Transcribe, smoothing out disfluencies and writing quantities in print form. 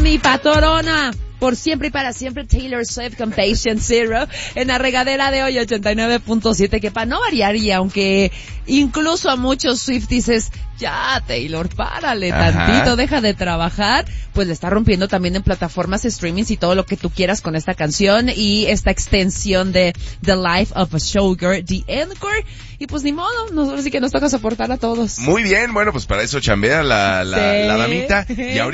mi patrona. Por siempre y para siempre, Taylor Swift con Patient Zero en la regadera de hoy 89.7, que para no variar, y aunque incluso a muchos Swifties es, ya Taylor, párale tantito, deja de trabajar, pues le está rompiendo también en plataformas streaming y todo lo que tú quieras con esta canción y esta extensión de The Life of a Showgirl, The Encore, y pues ni modo, así que nos toca soportar a todos. Muy bien, bueno, pues para eso chambea la damita, y ahorita